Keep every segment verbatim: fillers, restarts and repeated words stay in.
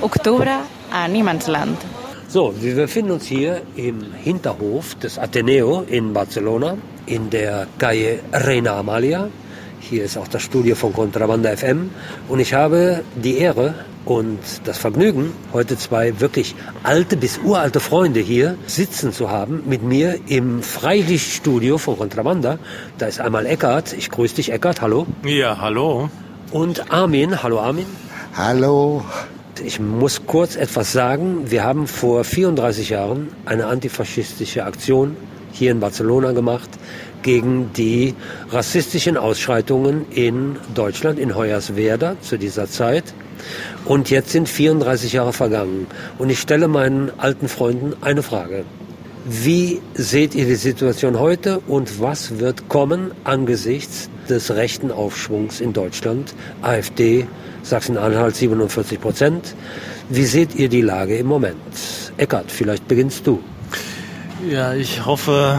Oktober a Niemandsland. So, wir befinden uns hier im Hinterhof des Ateneo in Barcelona, in der Calle Reina Amalia. Hier ist auch das Studio von Contrabanda F M. Und ich habe die Ehre und das Vergnügen, heute zwei wirklich alte bis uralte Freunde hier sitzen zu haben, mit mir im Freilichtstudio von Contrabanda. Da ist einmal Eckart. Ich grüße dich, Eckart. Hallo. Ja, hallo. Und Armin. Hallo, Armin. Hallo. Ich muss kurz etwas sagen. Wir haben vor vierunddreißig Jahren eine antifaschistische Aktion hier in Barcelona gemacht gegen die rassistischen Ausschreitungen in Deutschland, in Hoyerswerda zu dieser Zeit. Und jetzt sind vierunddreißig Jahre vergangen. Und ich stelle meinen alten Freunden eine Frage. Wie seht ihr die Situation heute und was wird kommen angesichts des rechten Aufschwungs in Deutschland? AfD, Sachsen-Anhalt siebenundvierzig Prozent. Wie seht ihr die Lage im Moment? Eckart, vielleicht beginnst du. Ja, ich hoffe,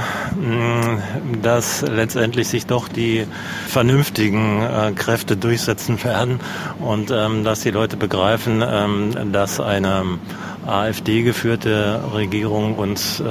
dass letztendlich sich doch die vernünftigen Kräfte durchsetzen werden und dass die Leute begreifen, dass eine AfD-geführte Regierung uns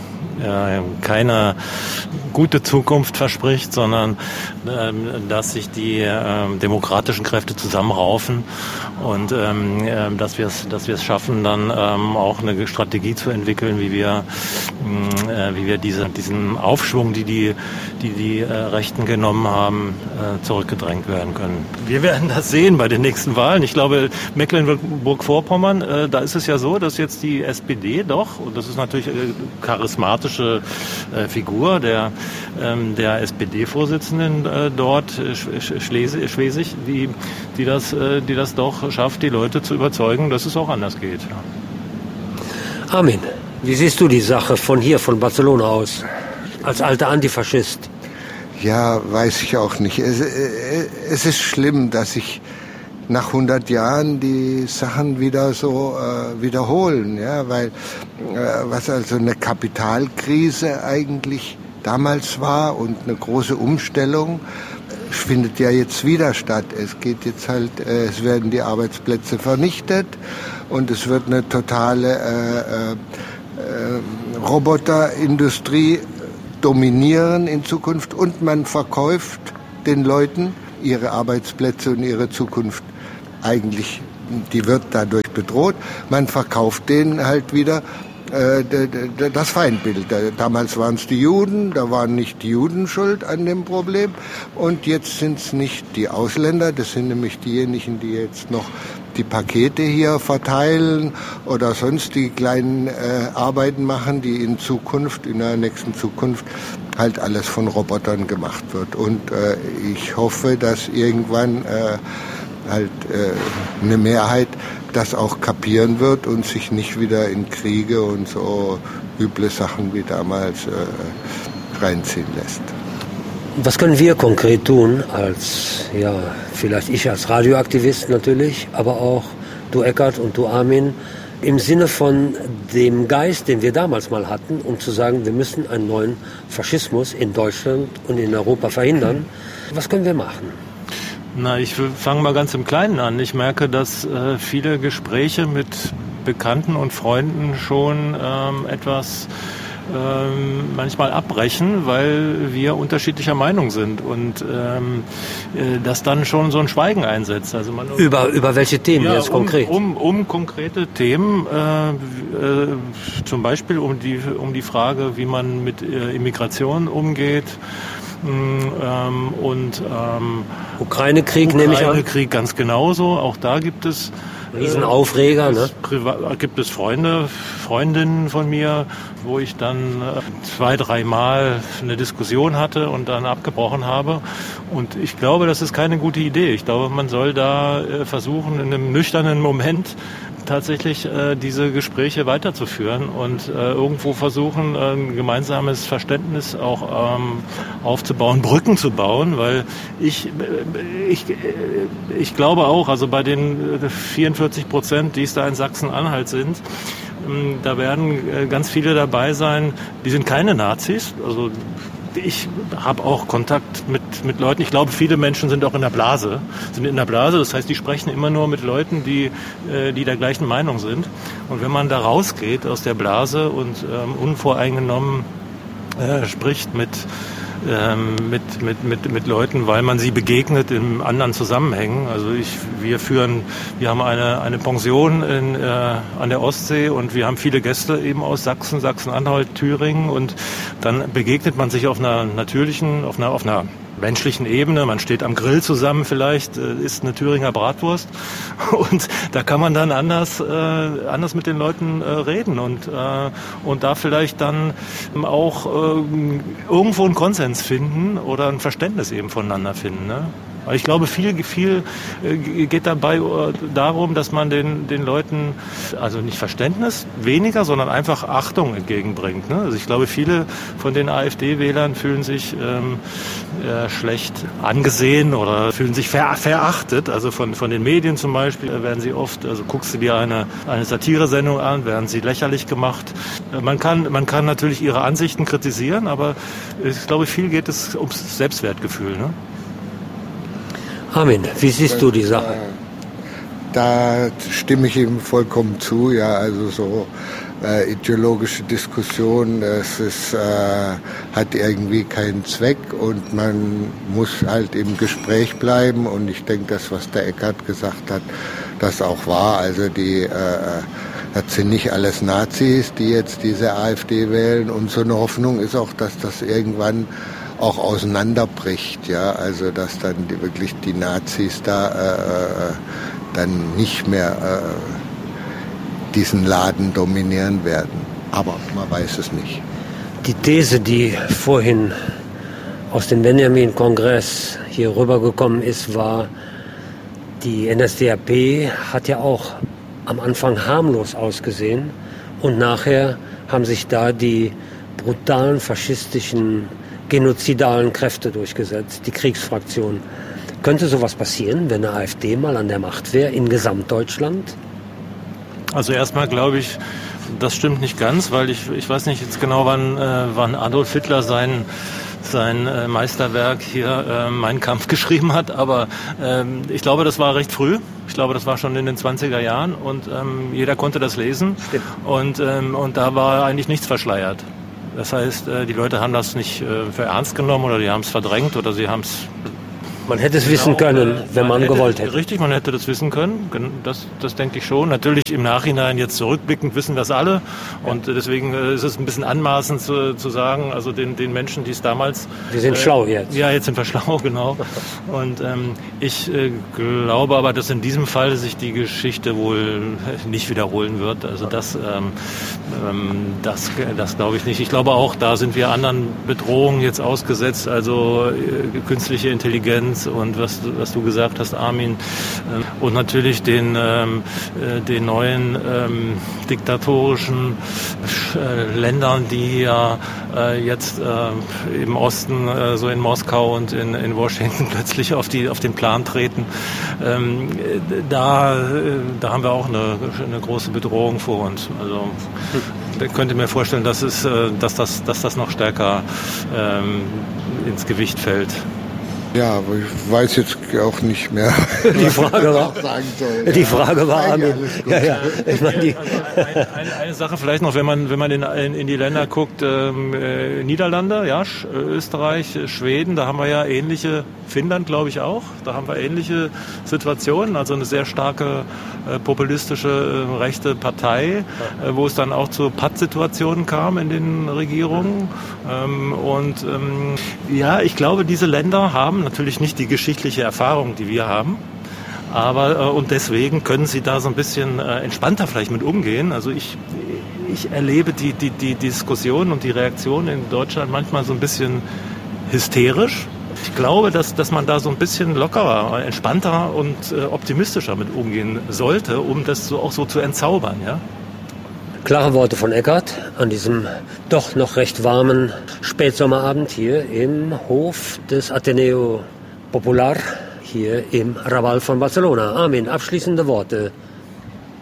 keine gute Zukunft verspricht, sondern dass sich die demokratischen Kräfte zusammenraufen und dass wir es dass wir es schaffen, dann auch eine Strategie zu entwickeln, wie wir wie wir diese, diesen Aufschwung, die die, die, die äh, Rechten genommen haben, äh, zurückgedrängt werden können. Wir werden das sehen bei den nächsten Wahlen. Ich glaube, Mecklenburg-Vorpommern, äh, da ist es ja so, dass jetzt die S P D doch, und das ist natürlich eine charismatische äh, Figur der, ähm, der S P D-Vorsitzenden äh, dort, Sch- Schlesig, Schwesig, die, die, das, äh, die das doch schafft, die Leute zu überzeugen, dass es auch anders geht. Armin. Wie siehst du die Sache von hier, von Barcelona aus, als alter Antifaschist? Ja, weiß ich auch nicht. Es, es ist schlimm, dass sich nach hundert Jahren die Sachen wieder so äh, wiederholen, ja, weil äh, was also eine Kapitalkrise eigentlich damals war und eine große Umstellung, findet ja jetzt wieder statt. Es geht jetzt halt, äh, es werden die Arbeitsplätze vernichtet und es wird eine totale äh, äh, Roboterindustrie dominieren in Zukunft und man verkauft den Leuten ihre Arbeitsplätze und ihre Zukunft. Eigentlich, die wird dadurch bedroht. Man verkauft denen halt wieder äh, das Feindbild. Damals waren es die Juden, da waren nicht die Juden schuld an dem Problem und jetzt sind es nicht die Ausländer, das sind nämlich diejenigen, die jetzt noch die Pakete hier verteilen oder sonst die kleinen äh, Arbeiten machen, die in Zukunft, in der nächsten Zukunft halt alles von Robotern gemacht wird. Und äh, ich hoffe, dass irgendwann äh, halt äh, eine Mehrheit das auch kapieren wird und sich nicht wieder in Kriege und so üble Sachen wie damals äh, reinziehen lässt. Was können wir konkret tun, als, ja, vielleicht ich als Radioaktivist natürlich, aber auch du Eckart und du Armin, im Sinne von dem Geist, den wir damals mal hatten, um zu sagen, wir müssen einen neuen Faschismus in Deutschland und in Europa verhindern. Was können wir machen? Na, ich fange mal ganz im Kleinen an. Ich merke, dass äh, viele Gespräche mit Bekannten und Freunden schon ähm, etwas ähm, manchmal abbrechen, weil wir unterschiedlicher Meinung sind und ähm, äh, das dann schon so ein Schweigen einsetzt. Also man, über, über welche Themen ja, jetzt um, konkret? Um, um konkrete Themen, äh, äh, zum Beispiel um die, um die Frage, wie man mit äh, Immigration umgeht. Ähm, und ähm, Ukraine-Krieg nehme ich an. Ukraine-Krieg ganz genauso. Auch da gibt es Riesenaufreger, äh, ne? Priva- gibt es Freunde, Freundinnen von mir, wo ich dann äh, zwei, dreimal eine Diskussion hatte und dann abgebrochen habe. Und ich glaube, das ist keine gute Idee. Ich glaube, man soll da äh, versuchen, in einem nüchternen Moment tatsächlich äh, diese Gespräche weiterzuführen und äh, irgendwo versuchen, äh, ein gemeinsames Verständnis auch ähm, aufzubauen, Brücken zu bauen, weil ich, ich, ich glaube auch, also bei den vierundvierzig Prozent, die es da in Sachsen-Anhalt sind, da werden ganz viele dabei sein, die sind keine Nazis, also ich habe auch Kontakt mit, mit Leuten. Ich glaube, viele Menschen sind auch in der Blase, sind in der Blase. Das heißt, die sprechen immer nur mit Leuten, die, die der gleichen Meinung sind. Und wenn man da rausgeht aus der Blase und ähm, unvoreingenommen äh, spricht mit Ähm, mit, mit, mit, mit Leuten, weil man sie begegnet in anderen Zusammenhängen. Also ich, wir führen, wir haben eine, eine Pension in, äh, an der Ostsee und wir haben viele Gäste eben aus Sachsen, Sachsen-Anhalt, Thüringen und dann begegnet man sich auf einer natürlichen, auf einer, auf einer menschlichen Ebene. Man steht am Grill zusammen vielleicht, äh, isst eine Thüringer Bratwurst und da kann man dann anders, äh, anders mit den Leuten äh, reden und, äh, und da vielleicht dann auch äh, irgendwo einen Konsens finden oder ein Verständnis eben voneinander finden, ne? Aber ich glaube, viel, viel geht dabei darum, dass man den, den Leuten, also nicht Verständnis, weniger, sondern einfach Achtung entgegenbringt. Ne? Also ich glaube, viele von den AfD-Wählern fühlen sich ähm, äh, schlecht angesehen oder fühlen sich ver, verachtet. Also von, von den Medien zum Beispiel werden sie oft, also guckst du dir eine, eine Satiresendung an, werden sie lächerlich gemacht. Man kann, man kann natürlich ihre Ansichten kritisieren, aber ich glaube, viel geht es ums Selbstwertgefühl. Ne? Armin, wie siehst du die Sache? Da stimme ich ihm vollkommen zu. Ja, also so äh, ideologische Diskussion, das ist, äh, hat irgendwie keinen Zweck und man muss halt im Gespräch bleiben. Und ich denke, das, was der Eckart gesagt hat, das auch war. Also die, äh, das sind nicht alles Nazis, die jetzt diese AfD wählen. Und so eine Hoffnung ist auch, dass das irgendwann auch auseinanderbricht, ja, also dass dann die, wirklich die Nazis da äh, dann nicht mehr äh, diesen Laden dominieren werden. Aber man weiß es nicht. Die These, die vorhin aus dem Benjamin-Kongress hier rübergekommen ist, war, die N S D A P hat ja auch am Anfang harmlos ausgesehen und nachher haben sich da die brutalen faschistischen genozidalen Kräfte durchgesetzt, die Kriegsfraktion. Könnte sowas passieren, wenn eine AfD mal an der Macht wäre in Gesamtdeutschland? Also erstmal glaube ich, das stimmt nicht ganz, weil ich, ich weiß nicht jetzt genau, wann, äh, wann Adolf Hitler sein, sein äh, Meisterwerk hier, äh, Mein Kampf geschrieben hat, aber ähm, ich glaube, das war recht früh. Ich glaube, das war schon in den zwanziger Jahren und ähm, jeder konnte das lesen. Stimmt. Und, ähm, und da war eigentlich nichts verschleiert. Das heißt, die Leute haben das nicht für ernst genommen oder die haben es verdrängt oder sie haben es... Man hätte es genau, wissen können, wenn man, man hätte, gewollt hätte. Richtig, man hätte das wissen können. Das, das denke ich schon. Natürlich im Nachhinein, jetzt zurückblickend, wissen das alle. Und ja. Deswegen ist es ein bisschen anmaßend zu, zu sagen, also den, den Menschen, die es damals... Wir sind äh, schlau jetzt. Ja, jetzt sind wir schlau, genau. Und ähm, ich äh, glaube aber, dass in diesem Fall sich die Geschichte wohl nicht wiederholen wird. Also das, ähm, ähm, das, das glaube ich nicht. Ich glaube auch, da sind wir anderen Bedrohungen jetzt ausgesetzt. Also äh, künstliche Intelligenz, und was, was du gesagt hast, Armin, äh, und natürlich den, ähm, äh, den neuen ähm, diktatorischen äh, Ländern, die ja äh, jetzt äh, im Osten, äh, so in Moskau und in, in Washington plötzlich auf, die, auf den Plan treten. Ähm, da, äh, da haben wir auch eine, eine große Bedrohung vor uns. Also ich könnte mir vorstellen, dass, es, äh, dass, das, dass das noch stärker ähm, ins Gewicht fällt. Ja, aber ich weiß jetzt auch nicht mehr. Die Frage war, soll, die Frage war, Armin. Ja, ja. Ich meine, die also eine, eine, eine Sache vielleicht noch, wenn man wenn man in, in die Länder guckt, ähm, äh, Niederlande, ja, Sch- Österreich, Schweden, da haben wir ja ähnliche, Finnland glaube ich auch, da haben wir ähnliche Situationen, also eine sehr starke äh, populistische äh, rechte Partei, äh, wo es dann auch zu Pattsituationen kam in den Regierungen. Ähm, und ähm, ja, ich glaube, diese Länder haben natürlich nicht die geschichtliche Erfahrung, die wir haben. Aber äh, und deswegen können sie da so ein bisschen äh, entspannter vielleicht mit umgehen. Also ich, ich erlebe die, die, die Diskussion und die Reaktion in Deutschland manchmal so ein bisschen hysterisch. Ich glaube, dass, dass man da so ein bisschen lockerer, entspannter und äh, optimistischer mit umgehen sollte, um das so auch so zu entzaubern, ja. Klare Worte von Eckart an diesem doch noch recht warmen Spätsommerabend hier im Hof des Ateneo Popular hier im Raval von Barcelona. Armin, abschließende Worte.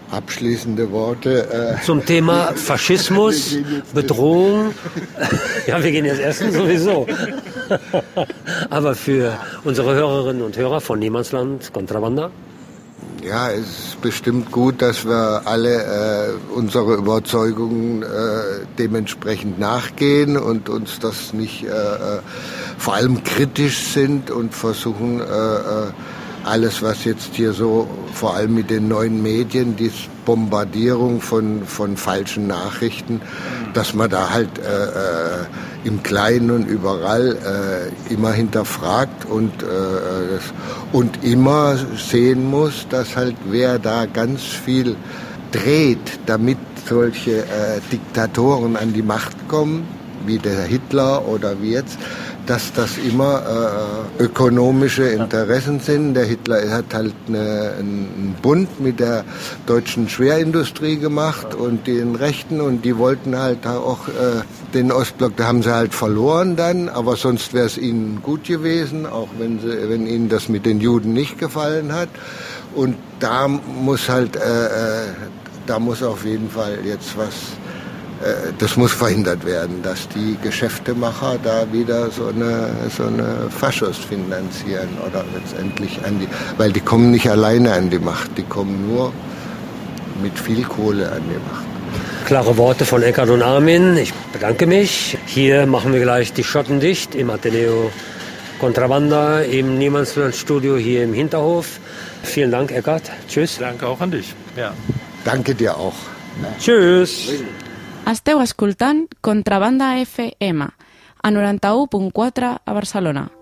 Abschließende Worte. Äh Zum Thema Faschismus, Bedrohung. Ja, wir gehen jetzt essen sowieso. Aber für unsere Hörerinnen und Hörer von Niemandsland, Contrabanda? Ja, es ist bestimmt gut, dass wir alle äh, unsere Überzeugungen äh, dementsprechend nachgehen und uns das nicht äh, vor allem kritisch sind und versuchen, äh, alles, was jetzt hier so, vor allem mit den neuen Medien, die Bombardierung von, von falschen Nachrichten, dass man da halt äh, im Kleinen und überall äh, immer hinterfragt und, äh, und immer sehen muss, dass halt wer da ganz viel dreht, damit solche äh, Diktatoren an die Macht kommen, wie der Hitler oder wie jetzt, dass das immer äh, ökonomische Interessen sind. Der Hitler hat halt eine, einen Bund mit der deutschen Schwerindustrie gemacht und den Rechten und die wollten halt auch äh, den Ostblock, da haben sie halt verloren dann, aber sonst wäre es ihnen gut gewesen, auch wenn, sie, wenn ihnen das mit den Juden nicht gefallen hat. Und da muss halt, äh, da muss auf jeden Fall jetzt was, das muss verhindert werden, dass die Geschäftemacher da wieder so eine, so eine Faschos finanzieren oder letztendlich an die, weil die kommen nicht alleine an die Macht, die kommen nur mit viel Kohle an die Macht. Klare Worte von Eckhard und Armin, ich bedanke mich. Hier machen wir gleich die Schotten dicht im Ateneo Contrabanda im Niemandsland-Studio hier im Hinterhof. Vielen Dank, Eckhard. Tschüss. Danke auch an dich. Ja. Danke dir auch. Tschüss. Esteu escoltant Contrabanda F M, a noranta-u punt quatre a Barcelona.